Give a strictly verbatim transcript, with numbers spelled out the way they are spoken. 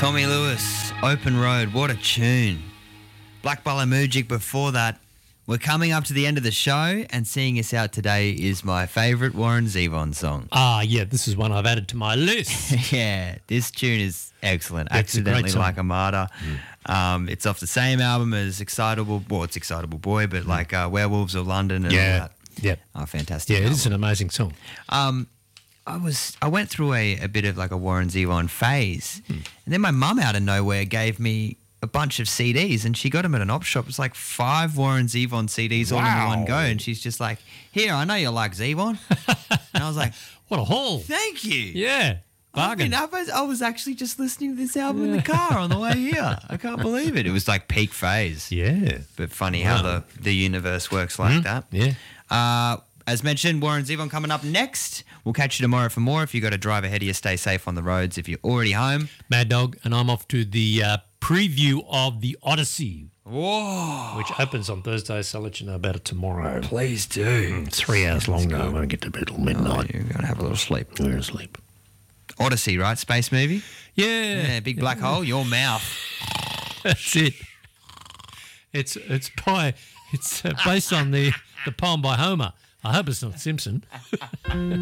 Tommy Lewis, Open Road, what a tune. Black Bala Mujic before that. We're coming up to the end of the show, and seeing us out today is my favourite Warren Zevon song. Ah, yeah, this is one I've added to my list. Yeah, this tune is excellent. It's a great Accidentally song. Like a Martyr. Mm. Um, it's off the same album as Excitable, well, it's Excitable Boy, but mm. like uh, Werewolves of London and yeah. all that. Yeah. Oh, fantastic. Yeah, album. it is an amazing song. Um, I was I went through a, a bit of like a Warren Zevon phase, hmm. and then my mum out of nowhere gave me a bunch of C Ds, and she got them at an op shop. It's like five Warren Zevon C Ds all Wow. in one go, and she's just like, "Here, I know you like Zevon," and I was like, "What a haul! Thank you." Yeah, bargain. I, mean, I, was, I was actually just listening to this album yeah. in the car on the way here. I can't believe it. It was like peak phase. Yeah, but funny wow. how the the universe works like mm, that. Yeah. Uh, As mentioned, Warren Zevon coming up next. We'll catch you tomorrow for more. If you've got to drive ahead of you, stay safe on the roads. If you're already home. Mad Dog, and I'm off to the uh, preview of The Odyssey. Whoa. Which opens on Thursday, so I'll let you know about it tomorrow. Please do. Mm, it's three hours long, though. I won't get to bed till midnight. Oh, you're going to have a little sleep. We're going to sleep. Odyssey, right? Space movie? Yeah. Yeah, big black hole, your mouth. That's it. It's it's by it's uh, based on the, the poem by Homer. I hope it's not Simpson.